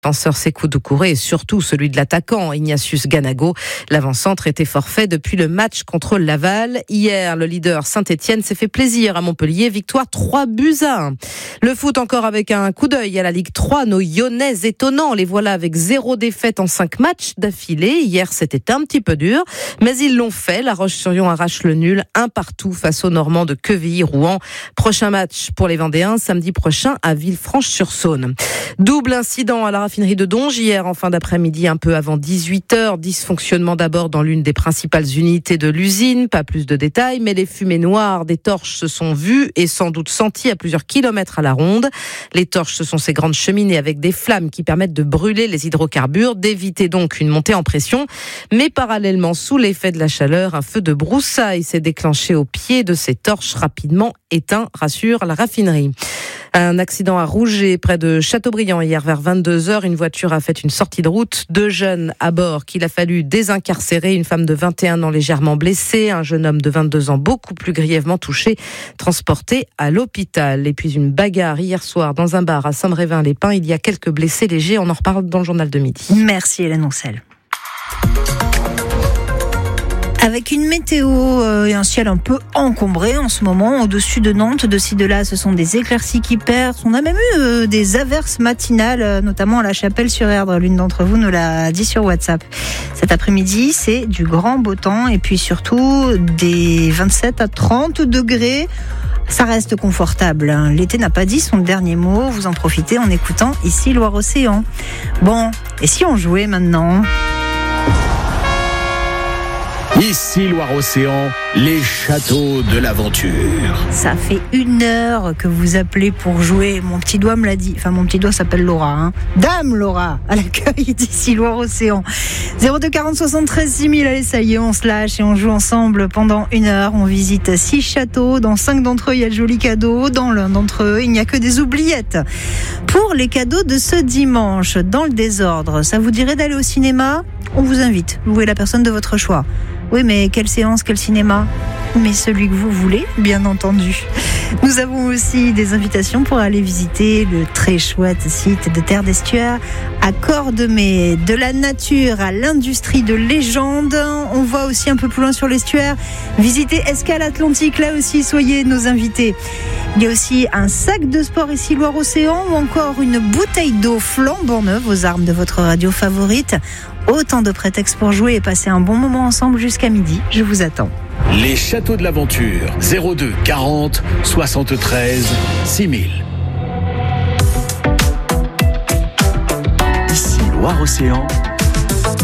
Penseur Sékou Doucouré et surtout celui de l'attaquant Ignatius Ganago. L'avant-centre était forfait depuis le match contre Laval. Hier, le leader Saint-Etienne s'est fait plaisir à Montpellier. Victoire 3-1. Le foot encore avec un coup d'œil à la Ligue 3. Nos Lyonnais étonnants, les voilà avec 0 défaite en 5 matchs d'affilée. Hier, c'était un petit peu dur, mais ils l'ont fait. La Roche-sur-Yon arrache le nul, 1-1 face aux Normands de Quevilly-Rouen. Prochain match pour les Vendéens, samedi prochain à Villefranche-sur-Saône. Double incident à la raffinerie de Donge hier en fin d'après-midi, un peu avant 18h. Dysfonctionnement d'abord dans l'une des principales unités de l'usine. Pas plus de détails, mais les fumées noires des torches se sont vues et sans doute senties à plusieurs kilomètres à la ronde. Les torches, ce sont ces grandes cheminées avec des flammes qui permettent de brûler les hydrocarbures, d'éviter donc une montée en pression. Mais parallèlement, sous l'effet de la chaleur, un feu de broussailles s'est déclenché au pied de ces torches, rapidement éteint, rassure la raffinerie. Un accident à Rouget, près de Châteaubriand, hier vers 22h. Une voiture a fait une sortie de route. 2 jeunes à bord qu'il a fallu désincarcérer. Une femme de 21 ans légèrement blessée. Un jeune homme de 22 ans beaucoup plus grièvement touché, transporté à l'hôpital. Et puis une bagarre hier soir dans un bar à Saint-Brévin-les-Pins. Il y a quelques blessés légers. On en reparle dans le journal de midi. Merci Hélène Ancel. Avec une météo et un ciel un peu encombré en ce moment, au-dessus de Nantes, de ci de là, ce sont des éclaircies qui percent. On a même eu des averses matinales, notamment à la Chapelle-sur-Erdre. L'une d'entre vous nous l'a dit sur WhatsApp. Cet après-midi, c'est du grand beau temps et puis surtout des 27 à 30 degrés. Ça reste confortable. L'été n'a pas dit son dernier mot. Vous en profitez en écoutant ici Loire-Océan. Bon, et si on jouait maintenant ? Ici Loire-Océan, les châteaux de l'aventure. Ça fait 1 heure que vous appelez pour jouer. Mon petit doigt me l'a dit. Enfin, mon petit doigt s'appelle Laura. Dame Laura, à l'accueil d'ici Loire-Océan. 02 40 73 6000. Allez, ça y est, on se lâche et on joue ensemble pendant 1 heure. On visite 6 châteaux. Dans 5 d'entre eux, il y a de jolis cadeaux. Dans l'un d'entre eux, il n'y a que des oubliettes. Pour les cadeaux de ce dimanche, dans le désordre, ça vous dirait d'aller au cinéma ? On vous invite. Louez la personne de votre choix. Oui, mais quelle séance, quel cinéma ? Mais celui que vous voulez, bien entendu. Nous avons aussi des invitations pour aller visiter le très chouette site de Terre d'Estuaire à Cordemais. De la nature à l'industrie de légende. On voit aussi un peu plus loin sur l'estuaire. Visiter Escale Atlantique, là aussi, soyez nos invités. Il y a aussi un sac de sport ici Loire-Océan ou encore une bouteille d'eau flambant neuve aux armes de votre radio favorite. Autant de prétextes pour jouer et passer un bon moment ensemble jusqu'à midi. Je vous attends. Les châteaux de l'aventure, 02 40 73 6000. Ici Loire-Océan,